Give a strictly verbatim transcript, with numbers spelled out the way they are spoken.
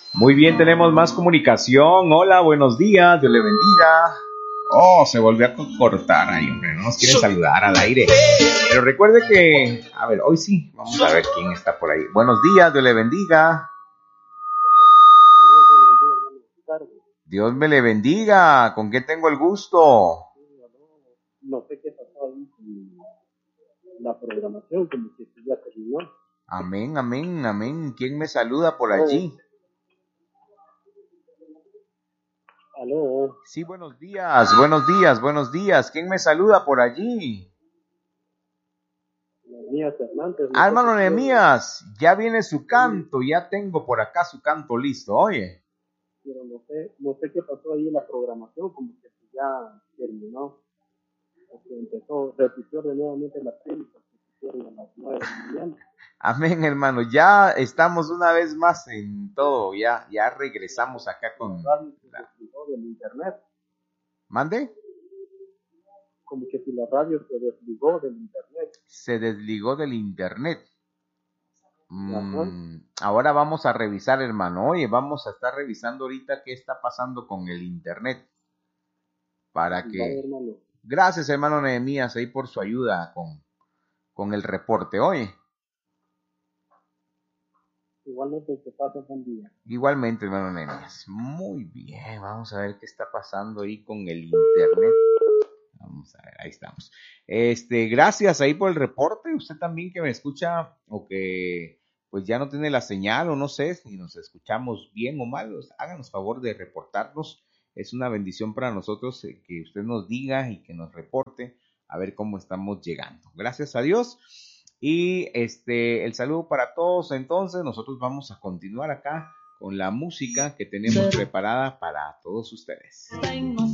Muy bien, tenemos más comunicación. Hola, buenos días, Dios le bendiga. Oh, se volvió a cortar ahí, hombre, no nos quieren saludar al aire. Pero recuerde que, a ver, hoy sí, vamos a ver quién está por ahí. Buenos días, Dios le bendiga. Dios me le bendiga. ¿Con qué tengo el gusto? No sé qué pasó ahí con la programación, como que ya terminó. Amén, amén, amén. ¿Quién me saluda por Oh, allí? aló. Sí, buenos días, buenos días, buenos días. ¿Quién me saluda por allí? Nehemías Hernández, no Ah, sé si hermano quiere. Nehemías, ya viene su Sí, canto, ya tengo por acá su canto listo, oye. pero no sé, no sé qué pasó ahí en la programación, como que ya terminó. Porque empezó, repitió de nuevamente la técnica que hicieron a las nueve de la mañana. Amén, hermano, ya estamos una vez más en todo, ya, ya regresamos acá La con radio se la... desligó del internet, ¿Mande? como que si la radio se desligó del internet. Se desligó del internet. Ajá. Mm, ahora vamos a revisar, hermano, oye, vamos a estar revisando ahorita qué está pasando con el internet para Vaya, que... hermano. Gracias, hermano Nehemías, ahí por su ayuda con, con el reporte, oye. Igualmente que pase buen día. Igualmente, hermano Nehemías. Muy bien, vamos a ver qué está pasando ahí con el internet. Vamos a ver, ahí estamos. Este, gracias ahí por el reporte. Usted también que me escucha o que pues ya no tiene la señal o no sé si nos escuchamos bien o mal, pues, háganos favor de reportarnos. Es una bendición para nosotros eh, que usted nos diga y que nos reporte a ver cómo estamos llegando. Gracias a Dios. Y este, el saludo para todos. Entonces, nosotros vamos a continuar acá con la música que tenemos preparada para todos ustedes.